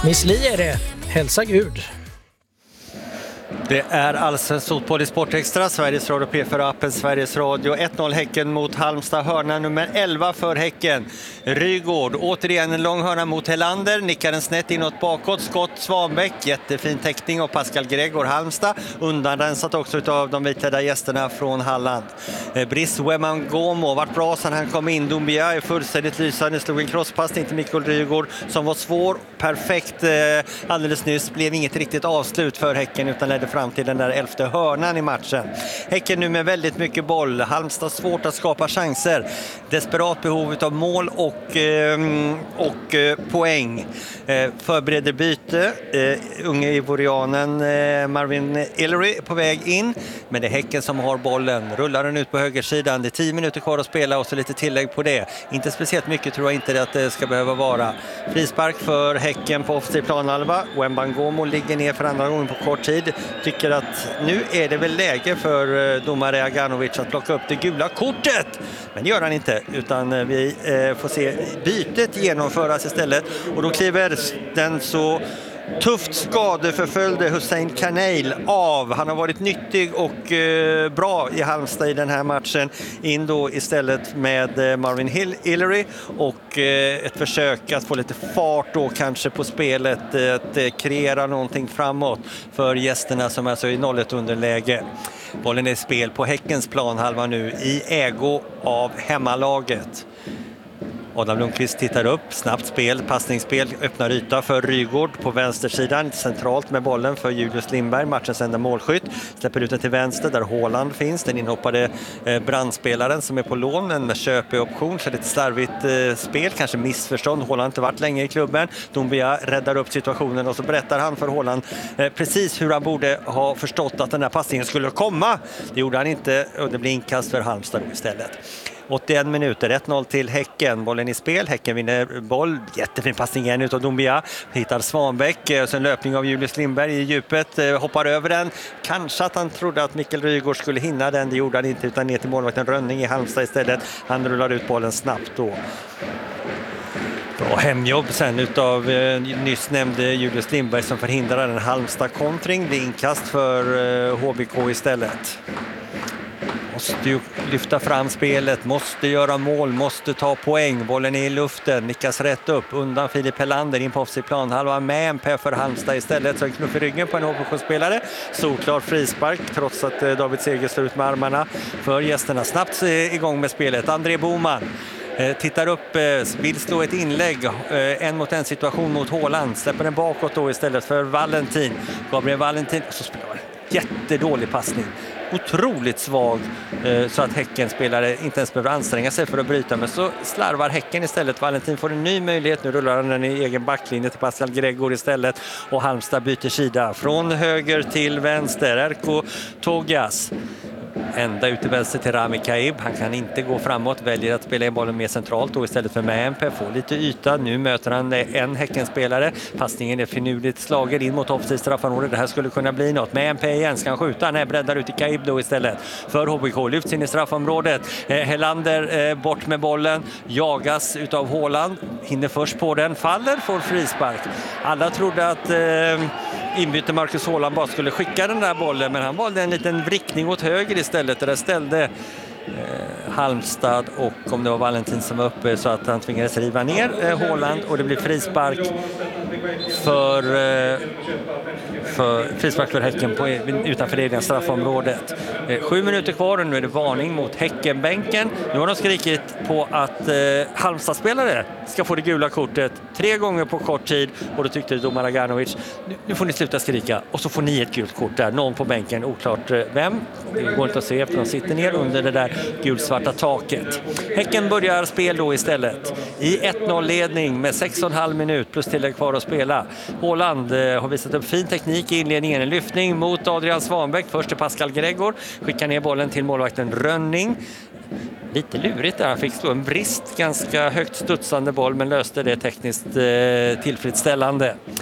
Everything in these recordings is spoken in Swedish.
Miss Li är det. Hälsa Gud. Det är allsvensk fotboll i Sportextra, Sveriges Radio P4-appen, Sveriges Radio. 1-0 Häcken mot Halmstad, hörna nummer 11 för Häcken. Rygård, återigen en lång hörna mot Helander, nickar den snett inåt bakåt, skott Svanbäck, jättefin täckning av Pascal Gregor, Halmstad, undanrensat också av de vitklädda gästerna från Halland. Brice Wembangomo vart bra sedan han kom in, Doumbia är fullständigt lysande, slog en crosspassning till Mikael Rygård som var svår, perfekt alldeles nyss, blev inget riktigt avslut för Häcken utan ledde fram till den där 11:e hörnan i matchen. Häcken nu med väldigt mycket boll. Halmstad svårt att skapa chanser. Desperat behov av mål och poäng. Förbereder byte. Unge ivorianen Marvin Hillery på väg in. Men det är Häcken som har bollen. Rullar den ut på högersidan. Det är 10 minuter kvar att spela och så lite tillägg på det. Inte speciellt mycket tror jag inte att det ska behöva vara. Frispark för Häcken på offensiv planhalva. Wembangomo ligger ner för andra gången på kort tid. Tycker att nu är det väl läge för domare Aganovic att plocka upp det gula kortet. Men det gör han inte, utan vi får se bytet genomföras istället. Och då kliver den så tufft skadeförföljde Hussein Kanail av. Han har varit nyttig och bra i Halmstad i den här matchen. In då istället med Marvin Hillery och ett försök att få lite fart då kanske på spelet, att kreera någonting framåt för gästerna som alltså är 0-1 underläge. Bollen är i spel på Häckens planhalva nu i ägo av hemmalaget. Adam Lundqvist tittar upp, snabbt spel, passningsspel, öppnar yta för Rygård på vänstersidan, centralt med bollen för Julius Lindberg, matchens enda målskytt. Släpper ut den till vänster där Håland finns, den inhoppade brandspelaren som är på lån med köpeoption, så lite slarvigt spel, kanske missförstånd. Håland har inte varit länge i klubben. Doumbia räddar upp situationen och så berättar han för Håland precis hur han borde ha förstått att den här passningen skulle komma. Det gjorde han inte och det blir inkast för Halmstad istället. 81 minuter, 1-0 till Häcken. Bollen i spel, Häcken vinner boll. Jättefin passning igen utav Doumbia. Hittar Svanbäck, så en löpning av Julius Lindberg i djupet. Hoppar över den. Kanske att han trodde att Mikael Rygård skulle hinna den. Det gjorde han inte utan ner till målvakten Rönning i Halmstad istället. Han rullar ut bollen snabbt då. Bra hemjobb sen utav nyss nämnde Julius Lindberg som förhindrar en Halmstad-kontring. Det är inkast för HBK istället. Måste ju lyfta fram spelet, måste göra mål, måste ta poäng. Bollen är i luften, nickas rätt upp undan Filip Helander in på offensiv planhalva med en för Halmstad istället. Så en knuff i ryggen på en HBK-spelare. Solklar frispark trots att David Seger slår ut med armarna för gästerna. Snabbt igång med spelet. André Boman tittar upp, vill slå ett inlägg, en mot en situation mot Håland. Släpper den bakåt då istället för Valentin. Gabriel Valentin, så spelar jättedålig passning. Otroligt svag så att Häcken spelare inte ens behöver anstränga sig för att bryta, men så slarvar Häcken istället. Valentin får en ny möjlighet, nu rullar han den i egen backlinje till Pascal Gregor istället och Halmstad byter sida från höger till vänster. Erko Togias ända ut till vänster till Rami Kaib. Han kan inte gå framåt, väljer att spela in bollen mer centralt och istället för Mähempe får lite yta. Nu möter han en Häckenspelare. Passningen är finurligt slagen in mot offensivt straffområde. Det här skulle kunna bli något. Mähempe igen ska han skjuta. Nej, breddar ut till Kaib då istället. För HBK lyfts in i straffområdet. Helander bort med bollen. Jagas utav Håland. Hinner först på den. Faller, får frispark. Alla trodde att inbyte Marcus Håland bara skulle skicka den där bollen, men han valde en liten vrickning åt höger istället. Där ställde Halmstad och om det var Valentin som var uppe så att han tvingades riva ner Håland och det blir frispark för Häcken utanför det egna straffområdet. 7 minuter kvar och nu är det varning mot Häckenbänken. Nu har de skrikit på att Halmstad-spelare ska få det gula kortet 3 gånger på kort tid och då tyckte domare Aganovic, nu får ni sluta skrika och så får ni ett gult kort där. Någon på bänken, oklart vem. Det går inte att se efter de sitter ner under det där gulsvarta taket. Häcken börjar spel då istället i 1-0-ledning med 6,5 minut plus tillägg kvar att spela. Håland har visat upp fin teknik i inledningen. En lyftning mot Adrian Svanbäck. Först till Pascal Gregor. Skickar ner bollen till målvakten Rönning. Lite lurigt där. Han fick slå en brist. Ganska högt studsande boll men löste det tekniskt tillfredsställande.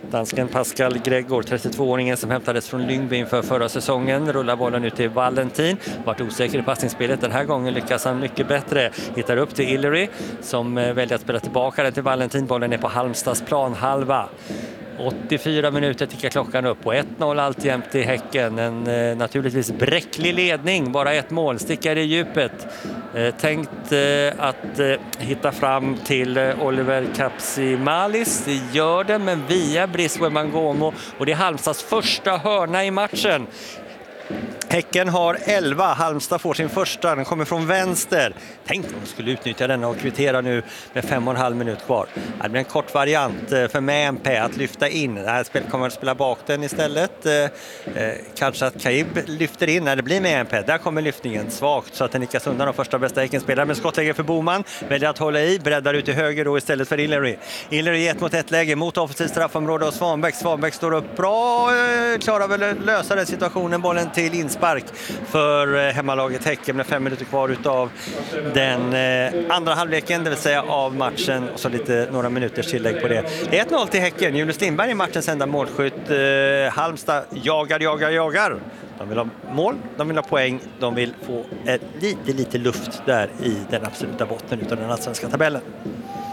Dansken Pascal Gregor, 32-åringen som hämtades från Lyngby inför förra säsongen, rullar bollen ut till Valentin. Vart osäker i passningsspelet. Den här gången lyckas han mycket bättre. Hittar upp till Illeri som väljer att spela tillbaka den till Valentin. Bollen är på Halmstads planhalva. 84 minuter tickar klockan upp och 1-0 alltjämt i Häcken. En naturligtvis bräcklig ledning, bara ett mål, stickar i djupet. Tänkt att hitta fram till Oliver Kapsimalis. Det gör det, men via Briswe Mangomo, och det är Halmstads första hörna i matchen. Häcken har 11, Halmstad får sin första, den kommer från vänster. Tänk om de skulle utnyttja den och kvittera nu med 5,5 minut kvar. Det blir en kort variant för MP att lyfta in. Det här spelet kommer att spela bak den istället. Kanske att Kaib lyfter in när det blir med MP. Där kommer lyftningen svagt så att den nickas undan av första bästa Häcken-spelare. Men skottläge för Boman, väljer att hålla i, breddar ut till höger då istället för Illeri. Illeri 1-mot-1 läge mot offensivt straffområde och Svanbäck. Svanbäck står upp bra, klarar väl lösa den situationen, bollen till inspark för hemmalaget Häcken med 5 minuter kvar utav den andra halvleken, det vill säga av matchen, och så några minuters tillägg på det. Det är 1-0 till Häcken. Julius Lindberg är matchens enda målskytt. Halmstad jagar. De vill ha mål, de vill ha poäng, de vill få lite luft där i den absoluta botten utav den allsvenska tabellen.